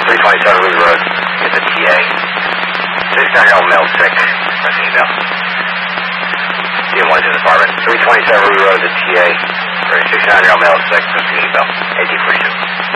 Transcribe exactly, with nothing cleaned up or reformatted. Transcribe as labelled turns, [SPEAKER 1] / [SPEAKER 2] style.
[SPEAKER 1] three twenty-seven Lee Road, get the T A. six-nine-year-old male sick, that's an email. D M one to the department. three twenty-seven Lee Road, the T A. six-nine-year-old male sick, that's an email. A D forty-two.